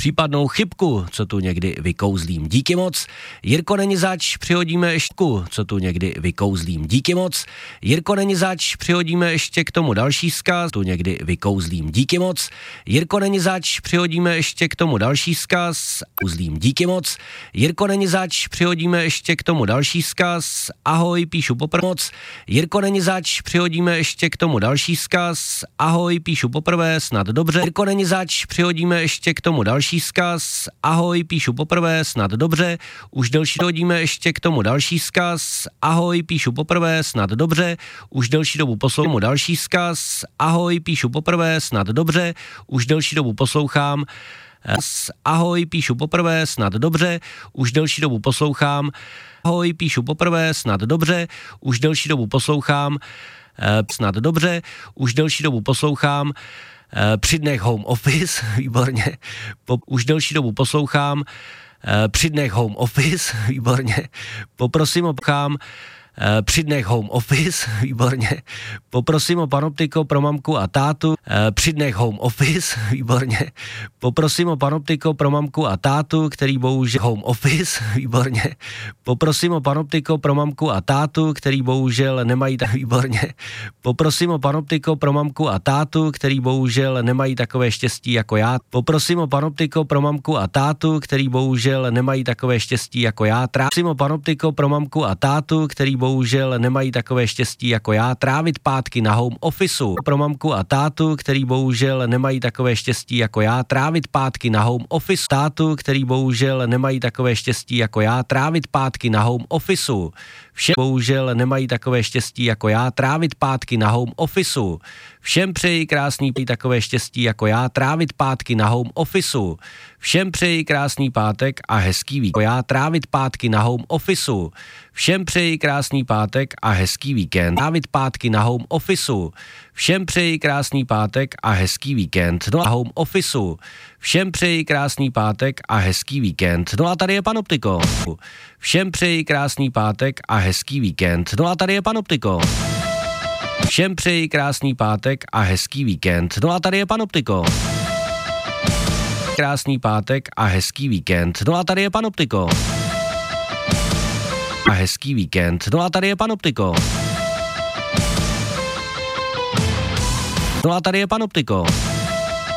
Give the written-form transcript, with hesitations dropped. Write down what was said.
případnou chybku, co tu někdy vykouzlím. Díky moc. Jirko, není zač, přihodíme štku, co tu někdy vykouzlím. Díky moc. Jirko, není zač, přihodíme ještě k tomu další vzkaz, tu někdy vykouzlím. Díky moc. Jirko, není zač, přihodíme ještě k tomu další vzkaz, uzlím. Díky moc. Jirko, není zač, přihodíme ještě k tomu další vzkaz. Ahoj, píšu poprvé. Moc. Jirko, není zač, přihodíme ještě k tomu další vzkaz. Ahoj, píšu poprvé, snad dobře. Jirko, není zač, přihodíme ještě k tomu další vzkaz. Ahoj, píšu poprvé, snad dobře. Už delší hodíme ještě k tomu další vzkaz. Ahoj, píšu poprvé, snad dobře. Už delší dobu poslouchám další vzkaz. Ahoj, píšu poprvé, snad dobře. Už delší dobu poslouchám. Ahoj, píšu poprvé, snad dobře. Už delší dobu poslouchám. Ahoj, píšu poprvé, snad dobře. Už delší dobu poslouchám. Snad dobře. Už delší dobu poslouchám. Při dnech home office, výborně. Už delší dobu poslouchám. Při dnech home office, výborně. Poprosím o při dnech home office, výborně. Poprosím o panoptiko pro mamku a tátu. Při dnech home office, výborně. Poprosím o panoptiko pro mamku a tátu, který bohužel home office, výborně. Poprosím o panoptiko pro mamku a tátu, který bohužel nemají tak výborně. Poprosím o panoptiko pro mamku a tátu, který bohužel nemají takové štěstí jako já. Poprosím o panoptiko pro mamku a tátu, který bohužel nemají takové štěstí jako já. Prosím o panoptiko pro mamku a tátu, který bohužel nemají takové štěstí jako já, trávit pátky na home officeu. Pro mamku a tátu, který bohužel nemají takové štěstí jako já, trávit pátky na home office. Tátu, který bohužel nemají takové štěstí jako já, trávit pátky na home officeu. Všem bohužel nemají takové štěstí jako já, trávit pátky na home officeu. Všem přeji krásný takové štěstí jako já, trávit pátky na home officeu. Všem přeji krásný pátek a hezký víkend. Já trávit pátky na home officeu. Všem přeji krásný pátek a hezký víkend. Trávit pátky na home officeu. Všem přeji krásný pátek a hezký víkend. No a home officeu. Všem přeji krásný pátek a hezký víkend. No a tady je Panoptiko. Všem přeji krásný pátek a hezký víkend. No a tady je Panoptiko. Všem přeji krásný pátek a hezký víkend. No a tady je Panoptiko. Krásný pátek a hezký víkend. No a tady je Panoptiko. A hezký víkend. No a tady je Panoptiko. No a tady je Panoptiko.